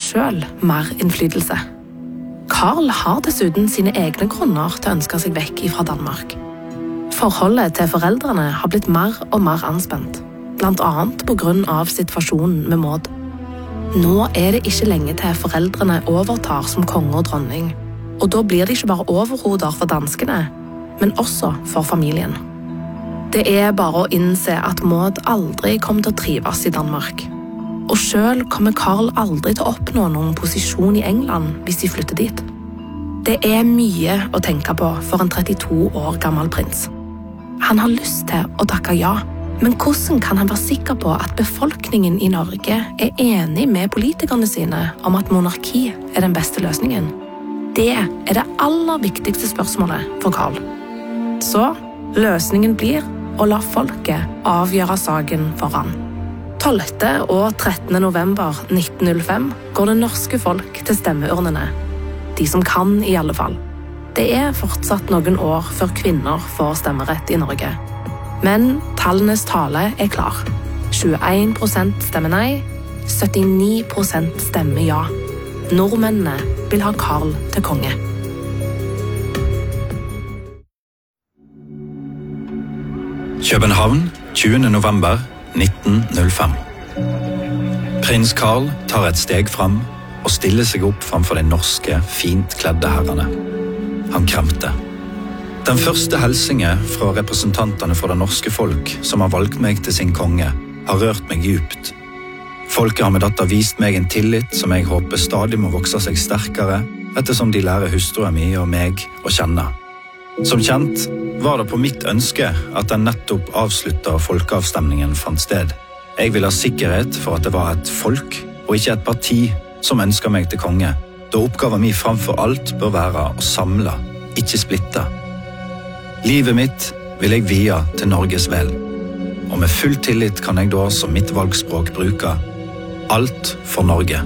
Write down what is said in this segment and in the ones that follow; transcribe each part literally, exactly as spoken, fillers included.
selv mer innflytelse. Carl har dessuten sine egne grunner til å ønske seg vekk fra Danmark. Forholdet til foreldrene har blitt mer og mer anspent, blant annet på grunn av situasjonen med Maud. Nå er det ikke lenge til foreldrene overtar som konge og dronning, og da blir det ikke bare overhoder for danskene, men også for familien. Det er bare å innse at Maud aldri kommer til å trives i Danmark. Og selv kommer Carl aldri til å oppnå noen posisjon i England hvis de flytter dit. Det er mye å tenke på for en trettito år gammel prins. Han har lyst til å takke ja, men hvordan kan han være sikker på at befolkningen i Norge er enig med politikerne sine om at monarki er den beste løsningen? Det er det aller viktigste spørsmålet for Carl. Så løsningen blir å la folket avgjøre saken for han. tolvte og trettende november nitten null fem går det norske folk til stemmeurnene. De som kan i alle fall. Det er fortsatt noen år før kvinner får stemmerett i Norge. Men tallenes tale er klar. tjueen prosent stemmer nei, syttini prosent stemmer ja. Nordmennene vil ha Carl til konge. København, tjuende november nitten null fem. Prins Carl tar et steg fram og stiller seg opp framfor de norske, fint kledde herrene. Han kremte. Den første helsingen fra representantene for det norske folk som har valgt meg til sin konge, har rørt meg djupt. Folket har med dette vist meg en tillit som jeg håper stadig må vokse seg sterkere, ettersom de lærer hustruen min og meg å kjenne. Som kjent var det på mitt ønske at den nettopp avsluttet folkeavstemningen fant sted. Jeg vil ha sikkerhet for at det var et folk, og ikke et parti, som ønsker meg til konge, da oppgaven min framfor alt bør være å samle, ikke splitte. Livet mitt vil jeg vie til Norges vel, og med full tillit kan jeg da som mitt valgspråk bruke alt for Norge.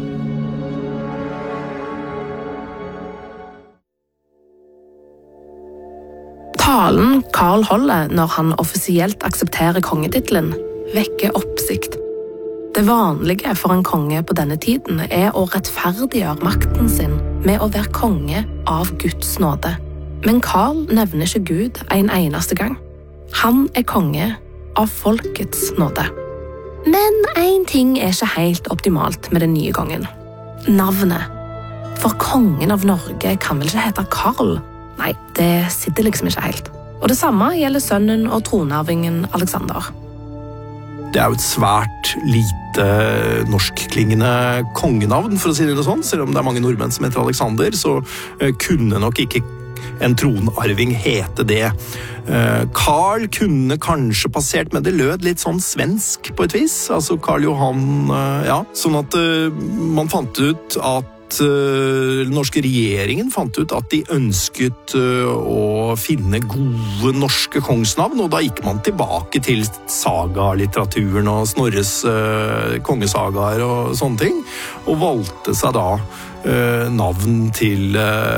Talen Carl holder når han offisielt aksepterer kongetitlen, vekker oppsikt. Det vanlige for en konge på denne tiden er å rettferdiggjøre makten sin med å være konge av Guds nåde. Men Carl nevner ikke Gud en eneste gang. Han er konge av folkets nåde. Men en ting er ikke helt optimalt med den nye kongen. Navnet. For kongen av Norge kan vel ikke hete Carl? Nei, det sitter liksom ikke helt. Og det samme gjelder sønnen og tronarvingen Alexander. Det er jo et svært lite norskklingende kongenavn, for å si det sånn. Selv om det er mange nordmenn som heter Alexander, så kunne nok ikke en tronarving hete det. Carl kunne kanskje passert, men det lød litt sånn svensk på et vis. Altså Karl Johan, ja. Sånn at man fant ut at Den norske regjeringen fant ut at de ønsket å finne gode norske kongsnavn, og da gikk man tilbake til saga-litteraturen og Snorres kongesagaer og sånne ting, og valgte seg da navn til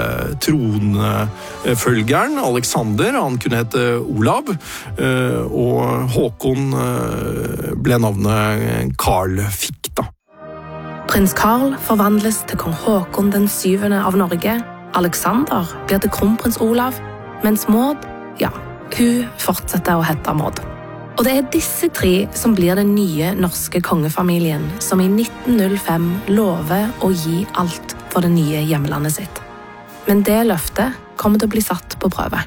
tronfølgeren Alexander. Han kunne hete Olav, og Håkon ble navnet Carl fikk da. Prins Carl forvandles til kong Håkon den syvende av Norge. Alexander blir til kronprins Olav, mens Maud, ja, hun fortsetter å hete Maud. Og det er disse tre som blir den nye norske kongefamilien, som i nitten null fem lover å gi alt for det nye hjemlandet sitt. Men det løftet kommer til å bli satt på prøve.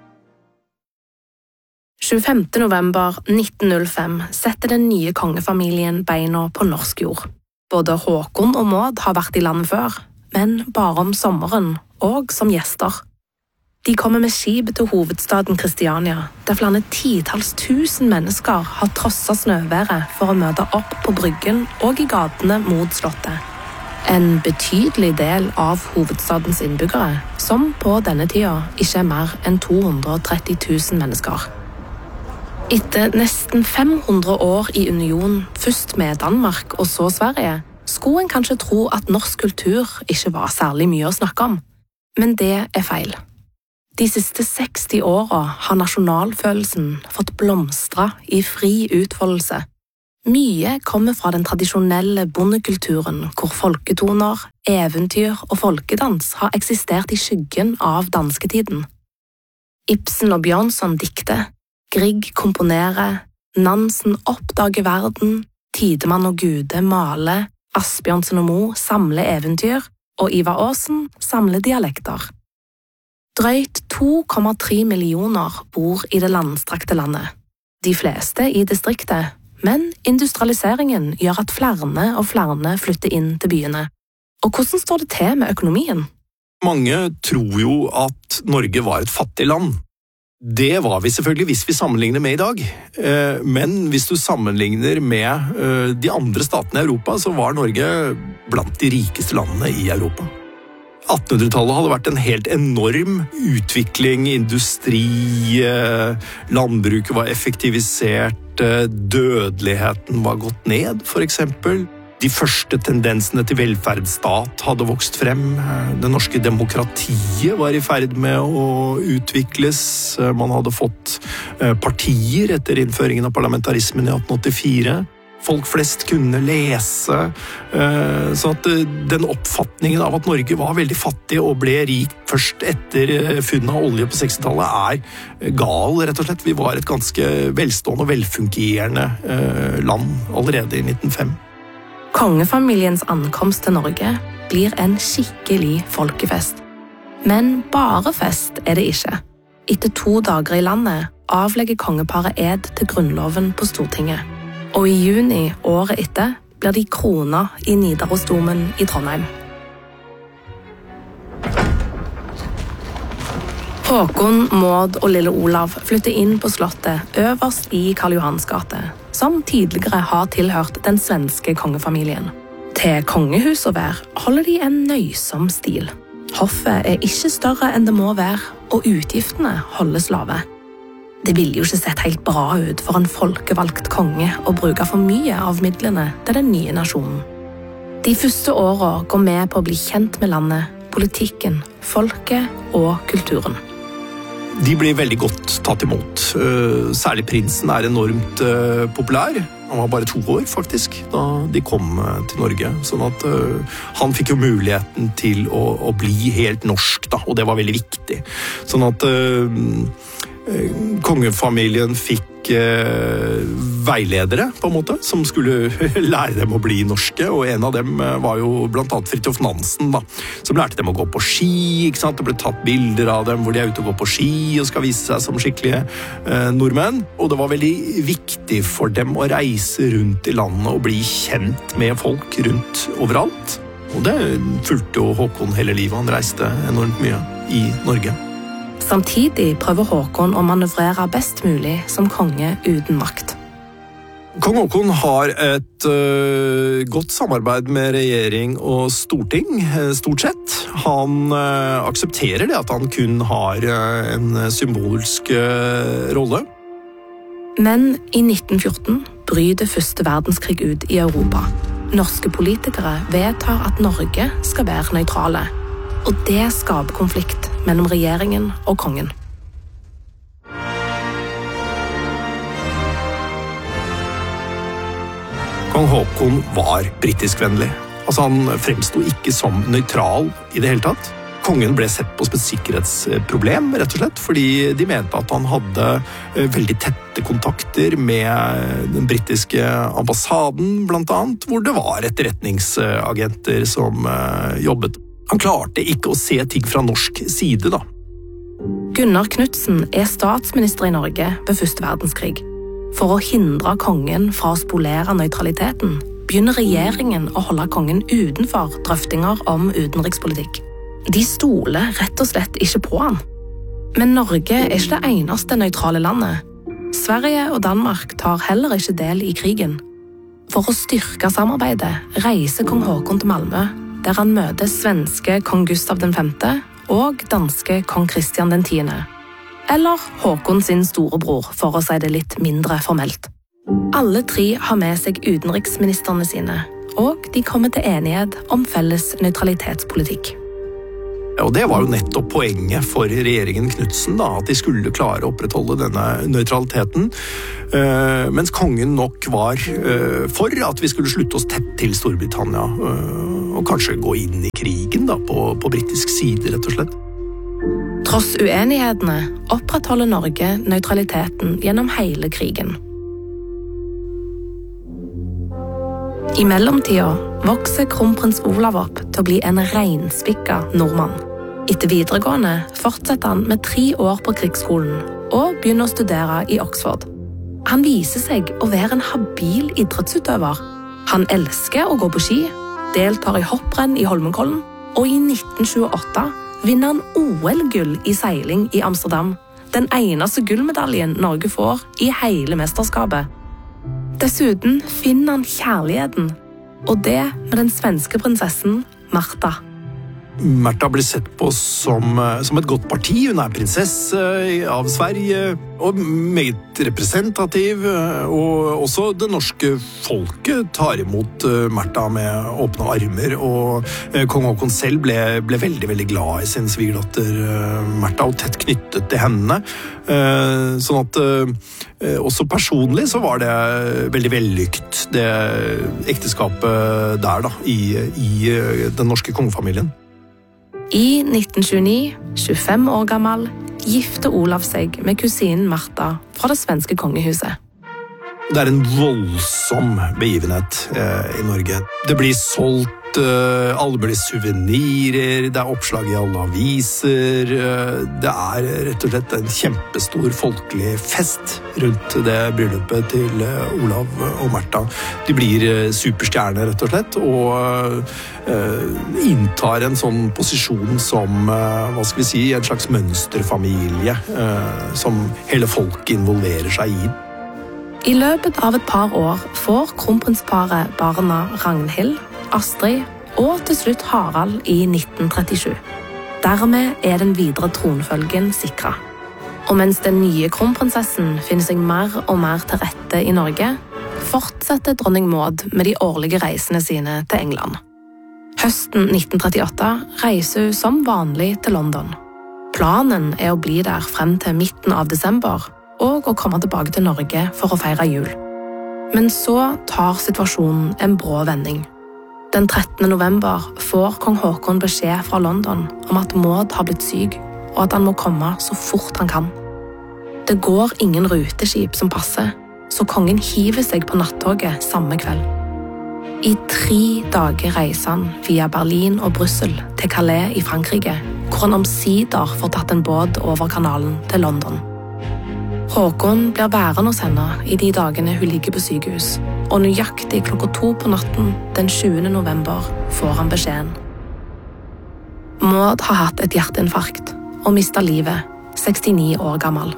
tjuefemte november nitten null fem setter den nye kongefamilien beina på norsk jord. Både Håkon og Maud har vært i landet før, men bare om sommeren og som gjester. De kommer med skip til hovedstaden Kristiania, der flere titalls tusen mennesker har trosset snøværet for å møte opp på bryggen og i gatene mot slottet. En betydelig del av hovedstadens innbyggere, som på denne tida ikke er mer enn to hundre og tretti tusen mennesker. Etter nesten fem hundre år i union, først med Danmark og så Sverige, skulle en kanskje tro at norsk kultur ikke var særlig mye å snakke om. Men det er feil. De siste seksti årene har nasjonalfølelsen fått blomstre i fri utfoldelse. Mye kommer fra den tradisjonelle bondekulturen, hvor folketoner, eventyr og folkedans har eksistert i skyggen av dansketiden. Ibsen og Bjørnson dikter, Grieg komponerer, Nansen oppdager verden, Tidemann og Gude maler, Asbjørnsen og Moe samler eventyr, og Ivar Aasen samler dialekter. Drøyt to komma tre millioner bor i det landstrakte landet. De fleste i distriktet, men industrialiseringen gjør at flere og flere flytter inn til byene. Og hvordan står det til med økonomien? Mange tror jo at Norge var et fattig land. Det var vi selvfølgelig hvis vi sammenligner med i dag. Men hvis du sammenligner med de andre statene i Europa, så var Norge blant de rikeste landene i Europa. attenhundretallet hadde vært en helt enorm utvikling, industri, landbruket var effektivisert, dødeligheten var gått ned, for eksempel. De første tendensene til velferdsstat hadde vokst frem. Det norske demokratiet var i ferd med å utvikles. Man hadde fått partier etter innføringen av parlamentarismen i atten åttifire. Folk flest kunne lese. Så at den oppfatningen av at Norge var veldig fattig og ble rik først etter funnet av olje på sekstitallet er gal, rett og slett. Vi var et ganske velstående og velfungerende land allerede i nitten null fem. Kongefamiliens ankomst til Norge blir en skikkelig folkefest. Men bare fest er det ikke. Etter to dager i landet avlegger kongeparet ed til grunnloven på Stortinget. Og i juni året etter blir de krona i Nidarosdomen i Trondheim. Håkon, Maud og lille Olav flytter inn på slottet øverst i Karl Johans gate, som tidligere har tilhørt den svenske kongefamilien. Til kongehus å være holder de en nøysom stil. Hoffet er ikke større enn det må være, og utgiftene holdes lave. Det ville jo ikke sett helt bra ut for en folkevalgt konge å bruke for mye av midlene til den nye nasjonen. De første årene går med på å bli kjent med landet, politikken, folket og kulturen. De blir veldig godt tatt imot. Særlig prinsen er enormt populær. Han var bare to år, faktisk, da de kom til Norge. Sånn at han fikk jo muligheten til å, å bli helt norsk, da, og det var veldig viktig. Sånn at kongefamilien fikk eh, veiledere, på en måte, som skulle lære dem å bli norske, og en av dem var jo blant annet Fridtjof Nansen, da, som lærte dem å gå på ski, ikke sant? Det ble tatt bilder av dem hvor de er ute og går på ski og skal vise seg som skikkelige eh, nordmenn, og det var veldig viktig for dem å reise rundt i landet og bli kjent med folk rundt overalt, og det fulgte jo Håkon hele livet. Han reiste enormt mye i Norge. Samtidig prøver Håkon å manøvrere best mulig som konge uten makt. Kong Håkon har et uh, godt samarbeid med regjering og storting, stort sett. Han uh, aksepterer det at han kun har uh, en symbolsk uh, rolle. Men i nitten fjorten bryter første verdenskrig ut i Europa. Norske politikere vedtar at Norge skal være nøytrale, og det skaper konflikt mellom regjeringen og kongen. Kong Håkon var britisk-vennlig. Altså, han fremstod ikke som nøytral i det hele tatt. Kongen ble sett på som et sikkerhetsproblem, rett og slett, fordi de mente at han hadde veldig tette kontakter med den britiske ambassaden, blant annet, hvor det var etterretningsagenter som jobbet. Han klarte ikke å se ting fra norsk side, da. Gunnar Knudsen er statsminister i Norge ved første verdenskrig. For å hindre kongen fra å spolere nøytraliteten, begynner regjeringen å holde kongen utenfor drøftinger om utenrikspolitikk. De stoler rett og slett ikke på han. Men Norge er ikke det eneste nøytrale landet. Sverige og Danmark tar heller ikke del i krigen. For å styrke samarbeidet reiser kong Håkon til Malmö, der han møter svenske kong Gustav den femte og danske kong Christian den tiende. Eller Håkon sin storebror, for å si det litt mindre formelt. Alle tre har med seg utenriksministerne sine, og de kommer til enighet om felles nøytralitetspolitikk. Märtha. Og det var jo nettopp poenget for regjeringen Knudsen, da, at de skulle klare å opprettholde denne nøytraliteten. Uh, mens kongen nok var uh, for at vi skulle slutte oss tett til Storbritannia, uh, og kanskje gå inn i krigen da, på, på britisk side, rett og slett. Tross uenighetene opprettholder Norge nøytraliteten gjennom hele krigen. I mellomtida vokser kronprins Olav opp til å bli en reinspikka nordmann. Etter videregående fortsetter han med tre år på krigsskolen og begynner å studere i Oxford. Han viser seg å være en habil idrettsutøver. Han elsker å gå på ski, deltar i hopprenn i Holmenkollen, og i nitten tjueåtte vinner han O L-gull i seiling i Amsterdam, den eneste gullmedaljen Norge får i hele mesterskapet. Dessuten finner han kjærligheten, og det med den svenske prinsessen Märtha. Märtha blir sett på som, som et godt parti. Hun er prinsesse av Sverige, og meget representativ. Og også det norske folket tar imot Märtha med åpne armer. Og kong Håkon selv ble, ble veldig, veldig glad i sin svigerdatter Märtha, og tett knyttet til henne. Sånn at også personlig så var det veldig vellykket, det ekteskapet der da, i, i den norske kongefamilien. I nitten tjueni, tjuefem år gammel, gifte Olav seg med kusinen Märtha fra det svenske kongehuset. Det er en voldsom begivenhet eh, i Norge. Det blir solgt, eh, alle blir suvenirer, det er oppslag i alle aviser. Eh, det er rett og slett en kjempestor folkelig fest rundt det bryllupet til eh, Olav og Märtha. De blir eh, superstjerner, rett og slett, og eh, inntar en sånn posisjon som, eh, hva skal vi si, en slags mønsterfamilie, eh, som hele folket involverer seg i. I løpet av et par år får kronprinsparet barna Ragnhild, Astrid og til slutt Harald i nitten trettisju. Dermed er den videre tronfølgen sikret. Og mens den nye kronprinsessen finner seg mer og mer til rette i Norge, fortsetter dronning Maud med de årlige reisene sine til England. Høsten nitten trettiåtte reiser hun som vanlig til London. Planen er å bli der frem til midten av desember, og å komme tilbake til Norge for å feire jul. Men så tar situasjonen en brå vending. Den trettende november får kong Håkon beskjed fra London om at Maud har blitt syk, og at han må komme så fort han kan. Det går ingen ruteskip som passer, så kongen hiver seg på nattoget samme kveld. I tre dager reiser han via Berlin og Brussel til Calais i Frankrike, hvor han omsider får tatt en båt over kanalen til London. Håkon blir værende hos henne i de dagene hun ligger på sykehus, og nøyaktig klokka to på natten den tjuende november får han beskjeden. Maud har hatt et hjerteinfarkt og mistet livet, sekstini år gammel.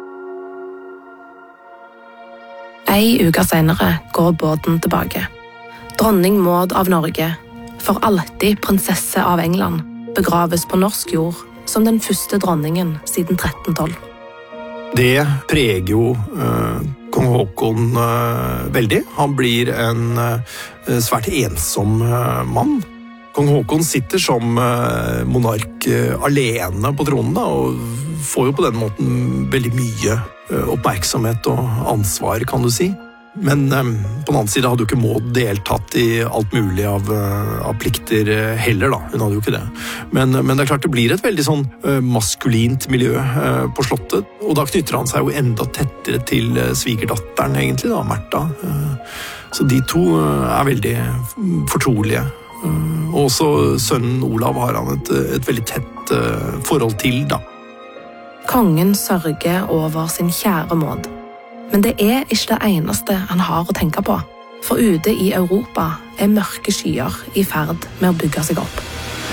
Ei uke senere går båten tilbake. Dronning Maud av Norge, for alltid prinsesse av England, begraves på norsk jord som den første dronningen siden tretten tolv. Det preger jo uh, kong Håkon uh, veldig. Han blir en uh, svært ensom uh, mann. Kong Håkon sitter som uh, monark uh, alene på tronen, da, og får jo på den måten veldig mye uh, oppmerksomhet og ansvar, kan du si. Men um, på den annen side hadde jo ikke Maud deltatt i alt mulig av, uh, av plikter uh, heller, da. Hun hadde jo ikke det. Men, uh, men det er klart det blir et veldig sånn uh, maskulint miljø uh, på slottet, og da knytter han seg jo enda tettere til uh, svigerdatteren, egentlig, da, Märtha. Uh, så de to uh, er veldig fortrolige. Uh, og også sønnen Olav har han et, et veldig tett uh, forhold til, da. Kongen sørger over sin kjære Maud. Men det er ikke det eneste han har å tenke på, for ute i Europa er mørke skyer i ferd med å bygge seg opp.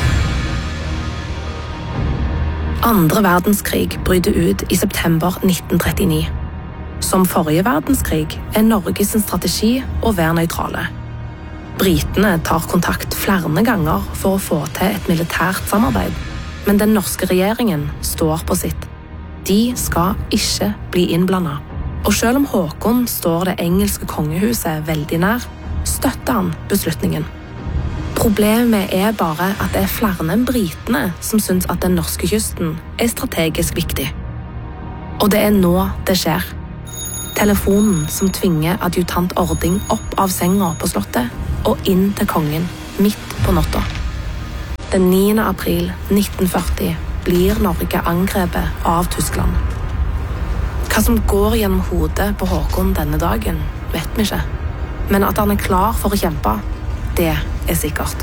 Andre verdenskrig bryter ut i september nitten trettini. Som forrige verdenskrig er Norges strategi å være nøytrale. Britene tar kontakt flere ganger for å få til et militært samarbeid, men den norske regjeringen står på sitt. De skal ikke bli innblandet. Og selv om Håkon står det engelske kongehuset veldig nær, støtter han beslutningen. Problemet er bare at det er flere enn britene som syns at den norske kysten er strategisk viktig. Og det er nå det skjer. Telefonen som tvinger adjutant Ording opp av senga på slottet og inn til kongen midt på natta. Den niende april nitten førti blir Norge angrepet av Tyskland. Hva som går gjennom hodet på Håkon denne dagen, vet vi ikke. Men at han er klar for å kjempe, det er sikkert.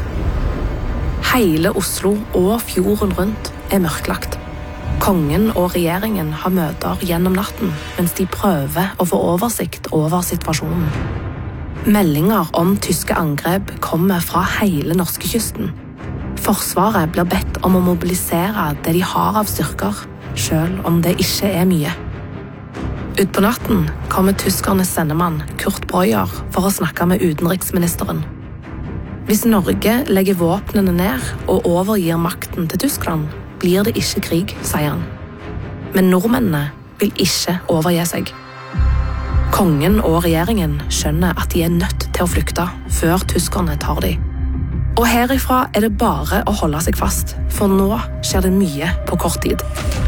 Hele Oslo og fjorden rundt er mørklagt. Kongen og regjeringen har møter gjennom natten, mens de prøver å få oversikt over situasjonen. Meldinger om tyske angrep kommer fra hele norskekysten. Forsvaret blir bedt om å mobilisere det de har av styrker, selv om det ikke er mye. Ut på natten kommer tyskernes sendemann Kurt Breuer for å snakke med utenriksministeren. Hvis Norge legger våpnene ned og overgir makten til Tyskland, blir det ikke krig, sier han. Men nordmennene vil ikke overgi seg. Kongen og regjeringen skjønner at de er nødt til å flykte før tyskerne tar dem. Og herifra er det bare å holde seg fast, for nå skjer det mye på kort tid.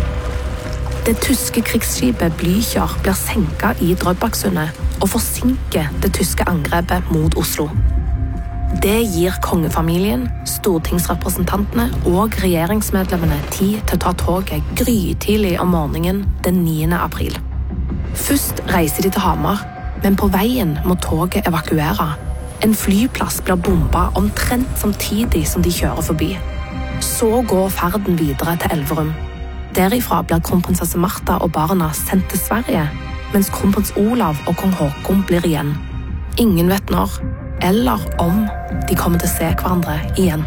Det tyske krigsskipet Blücher blir senket i Drøbaksundet og forsinker det tyske angrepet mot Oslo. Det gir kongefamilien, stortingsrepresentantene og regjeringsmedlemmene tid til å ta toget grytidlig om morgenen den niende april. Først reiser de til Hamar, men på veien må toget evakuere. En flyplass blir bombet omtrent samtidig som de kjører forbi. Så går ferden videre til Elverum. Derifra blir kronprinsesse Martha og barna sendt til Sverige, mens kronprins Olav og kong Håkon blir igjen. Ingen vet når, eller om de kommer til å se hverandre igjen.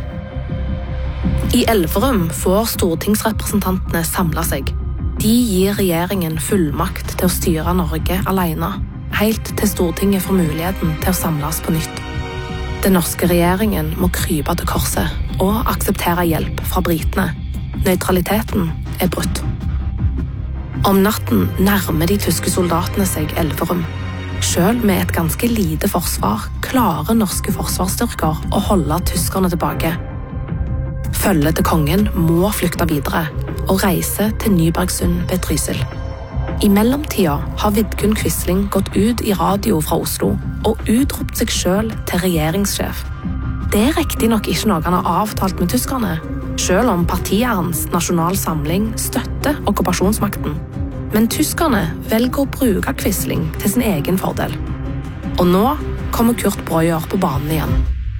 I Elverum får stortingsrepresentantene samle seg. De gir regjeringen fullmakt til å styre Norge alene, helt til Stortinget får muligheten til å samles på nytt. Den norske regjeringen må krype til korset og akseptere hjelp fra britene. Nøytraliteten er brutt. Om natten nærmer de tyske soldatene seg Elverum. Selv med et ganske lite forsvar klarer norske forsvarsstyrker å holde tyskerne tilbake. Følget til kongen må flykte videre og reise til Nybergsund ved Trysil. I mellomtida har Vidkun Quisling gått ut i radio fra Oslo og utropt seg selv til regjeringssjef. Det er riktig nok ikke noe han har avtalt med tyskerne, selv om partiet hans Nasjonal Samling støtter okkupasjonsmakten. Men tyskerne velger å bruke Quisling til sin egen fordel. Og nå kommer Kurt Breuer på banen igjen.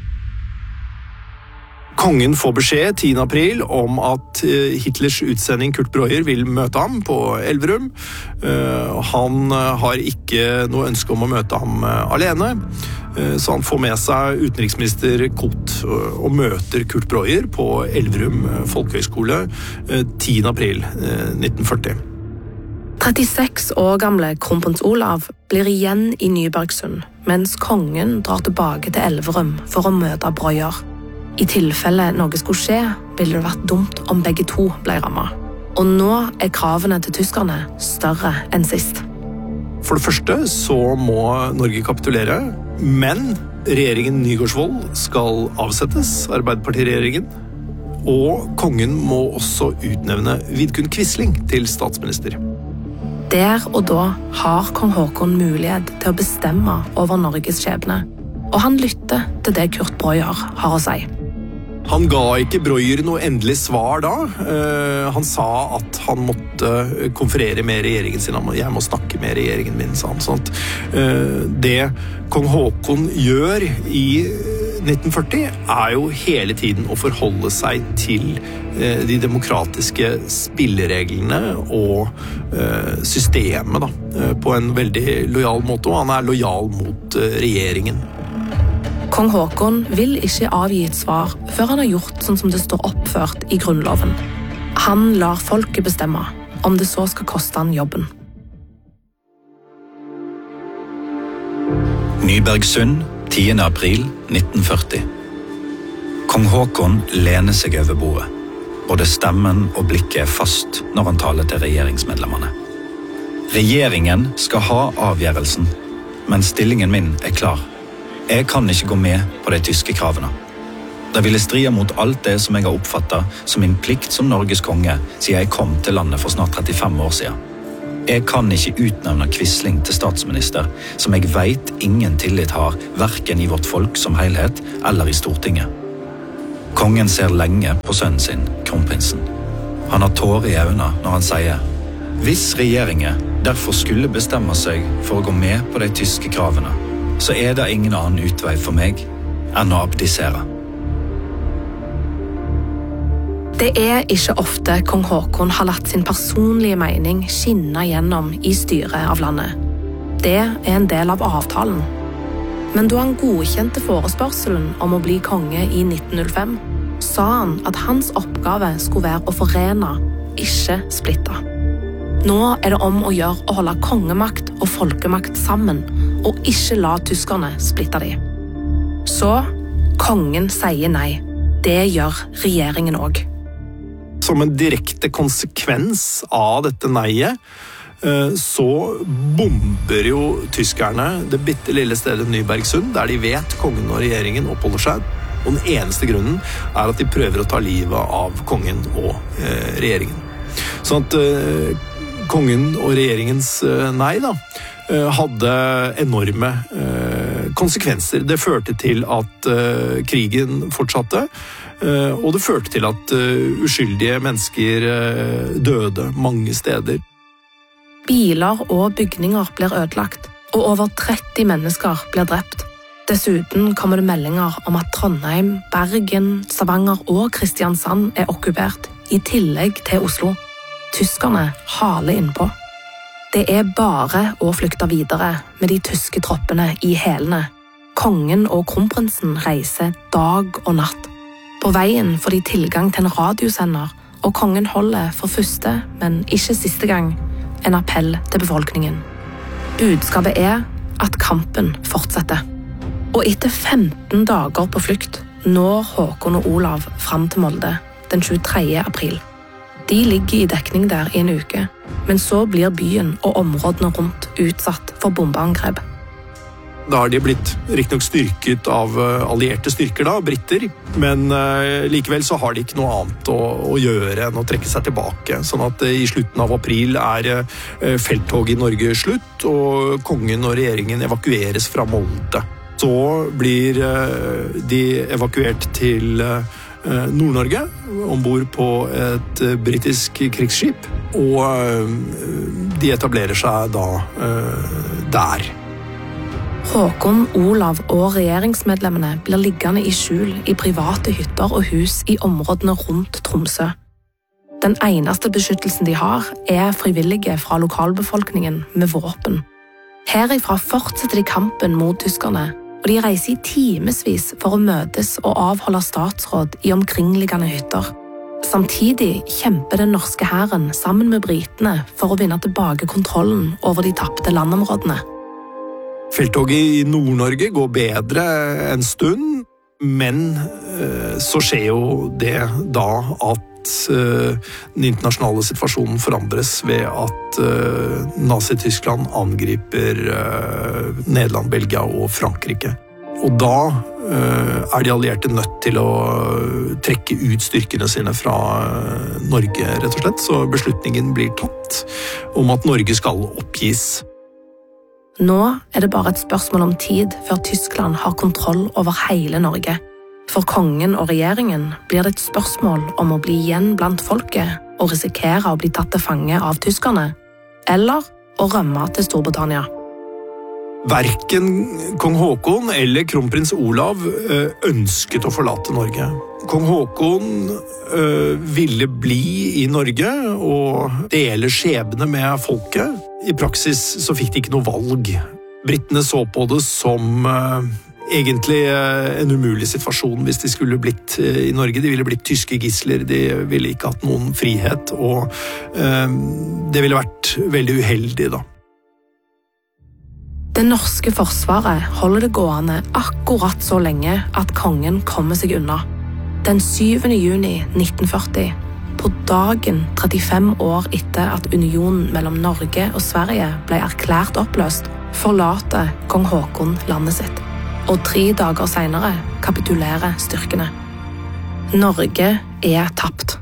Kongen får beskjed tiende april om at Hitlers utsending Kurt Breuer vil møte ham på Elverum. Han har ikke noe ønske om å møte ham alene, så han får med seg utenriksminister Koht og møter Kurt Breuer på Elverum Folkehøgskole tiende april nitten førti. trettiseks år gamle kronprins Olav blir igjen i Nybergsund, mens kongen drar tilbake til Elverum for å møte Breuer. I tilfelle noe skulle skje, ville det vært dumt om begge to ble rammet. Og nå er kravene til tyskerne større enn sist. For det første så må Norge kapitulere, men regjeringen Nygaardsvold skal avsettes, Arbeiderpartiregjeringen, og kongen må også utnevne Vidkun Quisling til statsminister. Der og da har kong Håkon mulighet til å bestemme over Norges skjebne, og han lytter til det Kurt Breuer har å si. Han ga ikke Breuer noe endelig svar da. Uh, han sa at han måtte konferere med regjeringen sin. Jeg må snakke med regjeringen min, sa han. Sånn. Uh, det kong Håkon gjør i nitten førti er jo hele tiden å forholde seg til uh, de demokratiske spillereglene og uh, systemet da, uh, på en veldig lojal måte, og han er lojal mot uh, regjeringen. Kong Håkon vil ikke avgi et svar før han har gjort sånn som det står oppført i grunnloven. Han lar folket bestemme, om det så skal koste han jobben. Nybergsund, tiende april nitten førti. Kong Håkon lener seg over bordet. Både stemmen og blikket er fast når han taler til regjeringsmedlemmene. Regjeringen skal ha avgjørelsen, men stillingen min er klar. Jeg kan ikke gå med på de tyske kravene. Det ville stride mot alt det som jeg har oppfattet som min plikt som Norges konge siden jeg kom til landet for snart trettifem år siden. Jeg kan ikke utnevne Quisling til statsminister, som jeg vet ingen tillit har, hverken i vårt folk som helhet eller i Stortinget. Kongen ser lenge på sønnen sin, kronprinsen. Han har tårer i øynene når han sier: hvis regjeringen derfor skulle bestemme seg for å gå med på de tyske kravene, så er det ingen annen utvei for meg enn å abdisere. Det er ikke ofte kong Haakon har latt sin personlige mening skinne gjennom i styret av landet. Det er en del av avtalen. Men da han godkjente forespørselen om å bli konge i nitten null fem, sa han at hans oppgave skulle være å forene, ikke splitte. Nå er det om å gjøre å holde kongemakt og folkemakt sammen, og ikke la tyskerne splitte de. Så kongen sier nei. Det gjør regjeringen også. Som en direkte konsekvens av dette neiet, så bomber jo tyskerne det bitte lille stedet Nybergsund, der de vet kongen og regjeringen oppholder seg. Og den eneste grunnen er at de prøver å ta livet av kongen og eh, regjeringen. Sånn at eh, kongen og regjeringens eh, nei da, eh, hadde enorme eh, konsekvenser. Det førte til at eh, krigen fortsatte, eh, og det førte til at eh, uskyldige mennesker eh, døde mange steder. Biler og bygninger blir ødelagt, og over tretti mennesker blir drept. Dessuten kommer det meldinger om at Trondheim, Bergen, Stavanger og Kristiansand er okkupert, i tillegg til Oslo. Tyskerne haler innpå. Det er bare å flykte videre med de tyske troppene i hælene. Kongen og kronprinsen reiser dag og natt. På veien får de tilgang til en radiosender, og kongen holder for første, men ikke siste gang, en appell til befolkningen. Budskapet er at kampen fortsetter. Og etter femten dager på flukt når Håkon og Olav fram til Molde den tjuetredje april. De ligger i dekning der i en uke, men så blir byen og områdene rundt utsatt for bombeangrep. Da har de blitt riktignok styrket av allierte styrker, da, britter, men uh, likevel så har de ikke noe annet å, å gjøre enn å trekke seg tilbake. Sånn at uh, i slutten av april er uh, felttoget i Norge slutt, og kongen og regjeringen evakueres fra Molde. Så blir uh, de evakuert til uh, Nord-Norge, ombord på et uh, britisk krigsskip, og uh, de etablerer seg da uh, der. Håkon, Olav og regjeringsmedlemmene blir liggende i skjul i private hytter og hus i områdene rundt Tromsø. Den eneste beskyttelsen de har er frivillige fra lokalbefolkningen med våpen. Herifra fortsetter de kampen mot tyskerne, og de reiser i timesvis for å møtes og avholde statsråd i omkringliggende hytter. Samtidig kjemper den norske hæren sammen med britene for å vinne tilbake kontrollen over de tapte landområdene. Felttoget i Nord-Norge går bedre en stund, men eh, så skjer jo det da at eh, den internasjonale situasjonen forandres ved at eh, Nazi-Tyskland angriper eh, Nederland, Belgia og Frankrike. Og da eh, er de allierte nødt til å trekke ut styrkene sine fra eh, Norge, rett og slett, så beslutningen blir tatt om at Norge skal oppgis. Nå er det bare et spørsmål om tid før Tyskland har kontroll over hele Norge. For kongen og regjeringen blir det et spørsmål om å bli igjen blant folket og risikere å bli tatt til fange av tyskerne, eller å rømme til Storbritannia. Hverken kong Håkon eller kronprins Olav ønsket å forlate Norge. Kong Håkon ville bli i Norge og dele skjebne med folket. I praksis så fikk de ikke noe valg. Brittene så på det som uh, egentlig uh, en umulig situasjon hvis de skulle blitt uh, i Norge. De ville blitt tyske gisler, de ville ikke hatt noen frihet, og uh, det ville vært veldig uheldig da. Det norske forsvaret holder det gående akkurat så lenge at kongen kommer seg unna. Den syvende juni nitten førti, på dagen trettifem år etter at unionen mellom Norge og Sverige ble erklært oppløst, forlater kong Håkon landet sitt, og tre dager senere kapitulerer styrkene. Norge er tapt.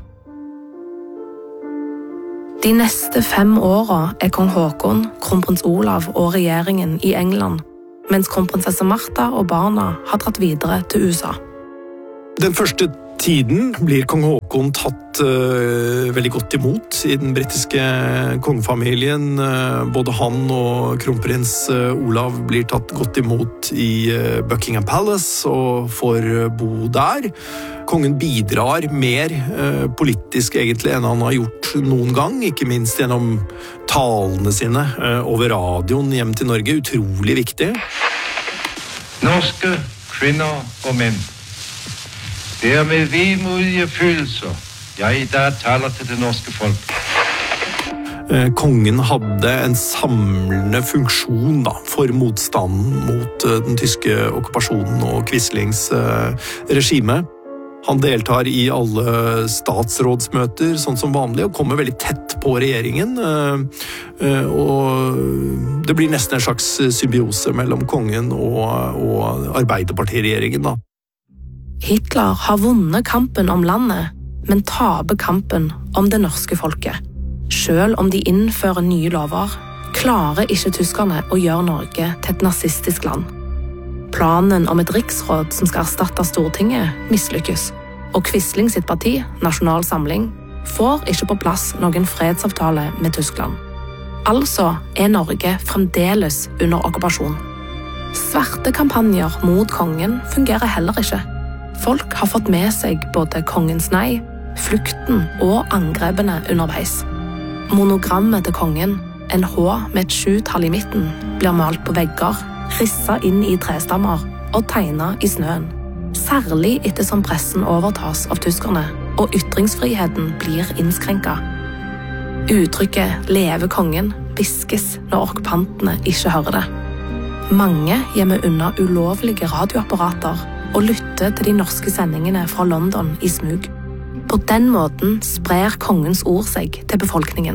De neste fem årene er kong Håkon, kronprins Olav og regjeringen i England, mens kronprinsesse Martha og barna har dratt videre til U S A. Den første tiden blir kong Håkon tatt uh, veldig godt imot i den britiske kongefamilien. Uh, både han og kronprins uh, Olav blir tatt godt imot i uh, Buckingham Palace og får uh, bo der. Kongen bidrar mer uh, politisk egentlig enn han har gjort noen gang, ikke minst gjennom talene sine uh, over radioen hjem til Norge. Utrolig viktig. Norske kvinner og menn. Det er med vemodige følelser jeg i dag taler til det norske folk. Kongen hadde en samlende funksjon da, for motstanden mot den tyske okkupasjonen og Quislings regime. Han deltar i alle statsrådsmøter sånn som vanlig og kommer veldig tett på regjeringen. Og det blir nesten en slags symbiose mellom kongen og, og Arbeiderpartiregjeringen da. Hitler har vunnet kampen om landet, men taper kampen om det norske folket. Selv om de innfører nye lover, klarer ikke tyskerne å gjøre Norge til et nazistisk land. Planen om et riksråd som skal erstatte Stortinget mislykkes, og Quisling sitt parti, Nasjonal Samling, får ikke på plass noen fredsavtale med Tyskland. Altså er Norge fremdeles under okkupasjon. Svarte kampanjer mot kongen fungerer heller ikke. Folk har fått med seg både kongens nei, flukten og angrepene underveis. Monogrammet til kongen, en H med et sju-tall i midten, blir malt på vegger, risset inn i trestammer og tegnet i snøen. Særlig ettersom pressen overtas av tyskerne, og ytringsfriheten blir innskrenket. Uttrykket «leve kongen» viskes når okkupantene ikke hører det. Mange gjemmer unna ulovlige radioapparater og lytter til de norske sendingene fra London i smug. På den måten sprer kongens ord seg til befolkningen.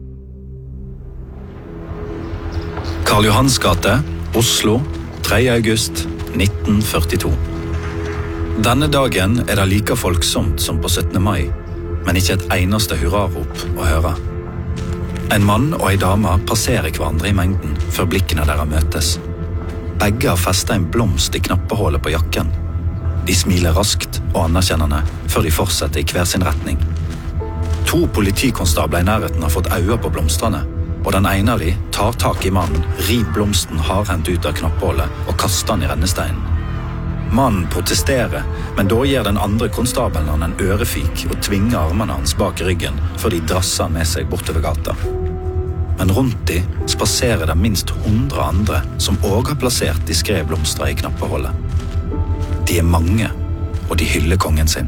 Karl Johans gate, Oslo, tredje august nitten førtito. Denne dagen er det like folksomt som på syttende mai, men ikke et eneste hurrarop å høre. En mann og en dame passerer hverandre i mengden før blikkene deres møtes. Begge har festet en blomst i knappehålet på jakken. De smiler raskt og anerkjennende før de fortsetter i hver sin retning. To politikonstabler i nærheten har fått øye på blomstrene, og den ene av de tar tak i mannen, river blomsten hardhendt ut av knappehålet og kaster den i rennesteinen. Mannen protesterer, men da gir den andre konstabelen han en ørefik og tvinger armene hans bak ryggen før de drasser med seg bortover gata. Men rundt de spaserer det minst hundre andre som også har plassert diskret blomstre i knappehålet. De er mange, og de hyller kongen sin.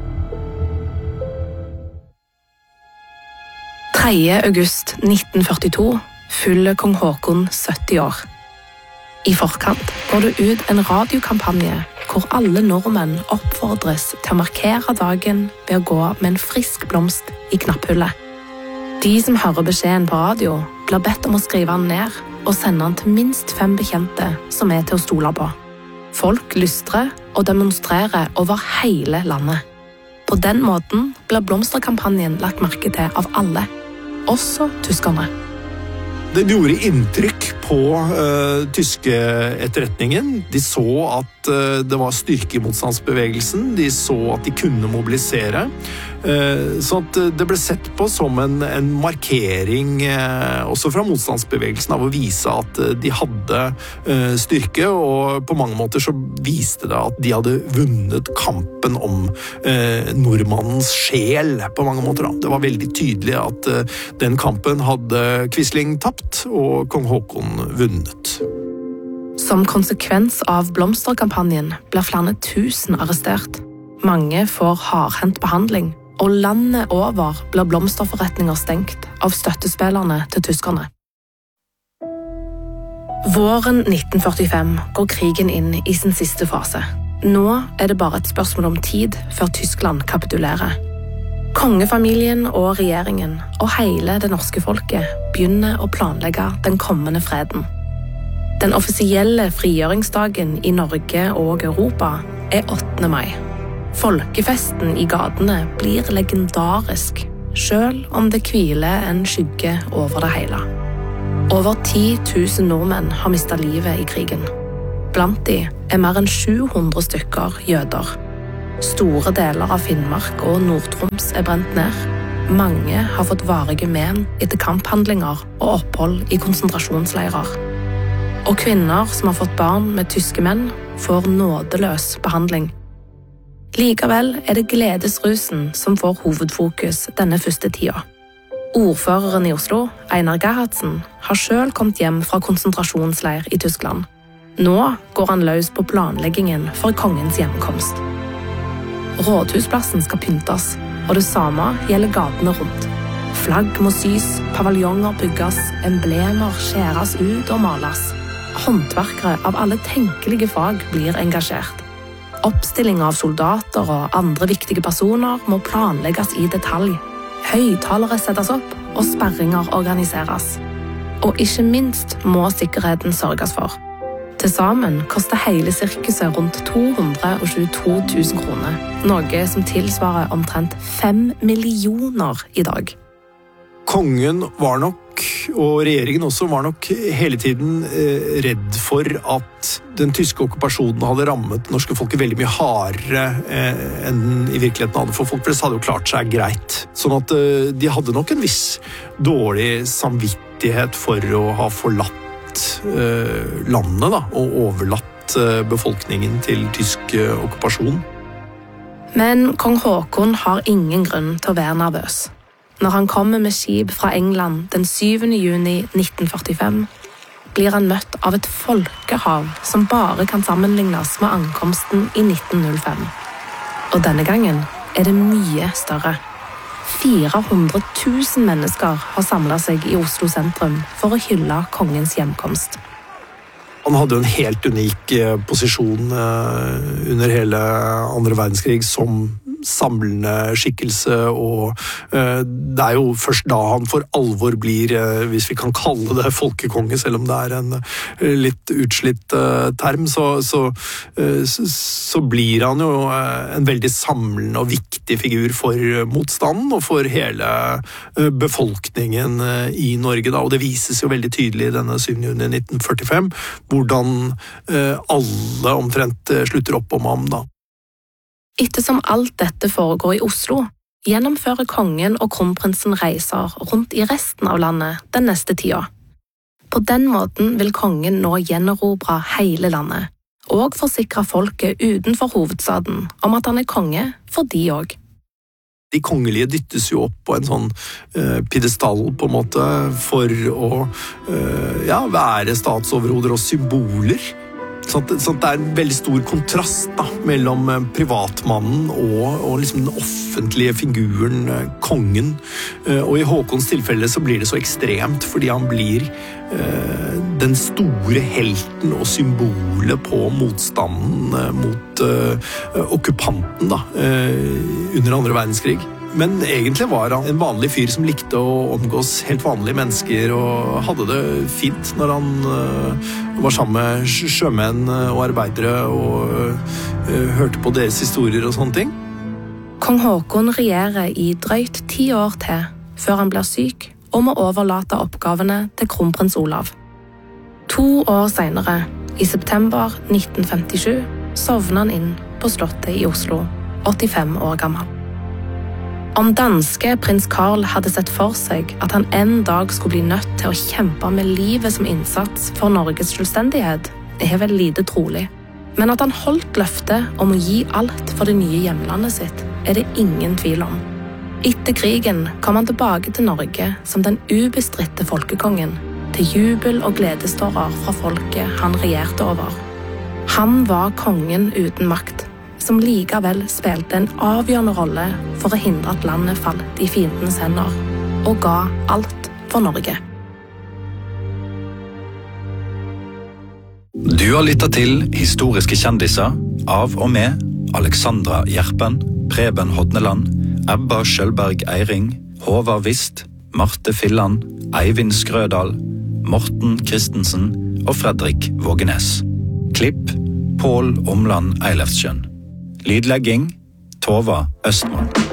tredje august nitten førtito fyller kong Håkon sytti år. I forkant går det ut en radiokampanje hvor alle nordmenn oppfordres til å markere dagen ved å gå med en frisk blomst i knapphullet. De som hører beskjeden på radio, blir bedt om å skrive den ned og sende den til minst fem bekjente som er til å stole på. Folk lystrer og demonstrerer over hele landet. På den måten blir blomsterkampanjen lagt merke til av alle, også tyskerne. Det gjorde inntrykk på uh, tyske etterretningen. De så at uh, det var styrke i motstandsbevegelsen. De så at de kunne mobilisere. Uh, så at det ble sett på som en, en markering uh, også fra motstandsbevegelsen av å vise at uh, de hadde uh, styrke, og på mange måter så viste det at de hadde vunnet kampen om uh, nordmannens sjel på mange måter. Da. Det var veldig tydelig at uh, den kampen hadde Quisling tapt, og kong Håkon vunnet. Som konsekvens av blomsterkampanjen blir flere tusen arrestert. Mange får hardhendt behandling, og landet over blir blomsterforretninger stengt av støttespillerne til tyskerne. Våren nitten førtifem går krigen inn i sin siste fase. Nå er det bare et spørsmål om tid før Tyskland kapitulerer. Kongefamilien og regjeringen og hele det norske folket begynner å planlegge den kommende freden. Den offisielle frigjøringsdagen i Norge og Europa er åttende mai. Folkefesten i gatene blir legendarisk, selv om det hviler en skygge over det hele. Over ti tusen nordmenn har mistet livet i krigen. Blant de er mer enn sju hundre stykker jøder. Store deler av Finnmark og Nord-Troms er brent ned. Mange har fått varige men etter kamphandlinger og opphold i konsentrasjonsleirer. Og kvinner som har fått barn med tyske menn, får nådeløs behandling. Likevel er det gledesrusen som får hovedfokus denne første tida. Ordføreren i Oslo, Einar Gerhardsen, har selv kommet hjem fra konsentrasjonsleir i Tyskland. Nå går han løs på planleggingen for kongens hjemkomst. Rådhusplassen skal pyntes, og det samme gjelder gatene rundt. Flagg må sys, paviljonger bygges, emblemer skjæres ut og males. Håndverkere av alle tenkelige fag blir engasjert. Oppstilling av soldater og andre viktige personer må planlegges i detalj. Høyttalere settes opp, og sperringer organiseres. Og ikke minst må sikkerheten sørges for. Til sammen koster hele sirkuset rundt to hundre tjueto tusen kroner, noe som tilsvarer omtrent fem millioner i dag. Kongen var nok, og regjeringen også, var nok hele tiden eh, redd for at den tyske okkupasjonen hadde rammet det norske folket veldig mye hardere eh, enn i virkeligheten hadde, for folk flest hadde jo klart seg greit. Sånn at eh, de hadde nok en viss dårlig samvittighet for å ha forlatt eh, landet da, og overlatt eh, befolkningen til tysk eh, okkupasjon. Men kong Håkon har ingen grunn til å være nervøs. Når han kommer med skip fra England den syvende juni nitten førtifem, blir han møtt av et folkehav som bare kan sammenlignes med ankomsten i nitten null fem. Og denne gangen er det mye større. fire hundre tusen mennesker har samlet seg i Oslo sentrum for å hylle kongens hjemkomst. Han hadde jo en helt unik posisjon under hele andre verdenskrig som samlende skikkelse, og det er jo først da han for alvor blir, hvis vi kan kalle det folkekonge, selv om det er en litt utslitt term, så, så, så blir han jo en veldig samlende og viktig figur for motstanden og for hele befolkningen i Norge da, og det vises jo veldig tydelig i denne syvende juni nitten førtifem, hvordan alle omtrent slutter opp om ham da. Ettersom alt dette foregår i Oslo, gjennomfører kongen og kronprinsen reiser rundt i resten av landet den neste tida. På den måten vil kongen nå gjenerobre hele landet, og forsikre folket utenfor hovedstaden om at han er konge for de også. De kongelige dyttes jo opp på en sånn uh, piedestal på en måte for å uh, ja, være statsoverhoder og symboler. Sånn at, sånn at det er en veldig stor kontrast da, mellom privatmannen og, og liksom den offentlige figuren, kongen. Og i Håkons tilfelle så blir det så ekstremt, fordi han blir eh, den store helten og symbolet på motstanden mot eh, okkupanten da, eh, under andre verdenskrig. Men egentlig var han en vanlig fyr som likte å omgås helt vanlige mennesker og hadde det fint når han uh, var sammen med sjømenn og arbeidere og uh, hørte på deres historier og sånne ting. Kong Håkon regjerer i drøyt ti år til før han blir syk og må overlate oppgavene til kronprins Olav. To år senere, i september nitten femtisju, sovner han inn på slottet i Oslo, åttifem år gammel. Om danske prins Karl hadde sett for seg at han en dag skulle bli nødt til å kjempe med livet som innsats for Norges selvstendighet, er vel lite trolig. Men at han holdt løftet om å gi alt for det nye hjemlandet sitt, er det ingen tvil om. Etter krigen kom han tilbake til Norge som den ubestritte folkekongen, til jubel og gledestårer fra folket han regjerte over. Han var kongen uten makt, som likevel spilte en avgjørende rolle for å hindre at landet falt i fiendens hender, og ga alt for Norge. Du har lyttet til Historiske kjendiser av og med Alexandra Gjerpen, Preben Hodneland, Ebba Skjølberg Eiring, Håvard Vist, Marte Fillan, Eivind Skrødal, Morten Kristensen og Fredrik Vågenes. Klipp Pål Omland Eilefsjøen. Lydlegging Tova Østmann.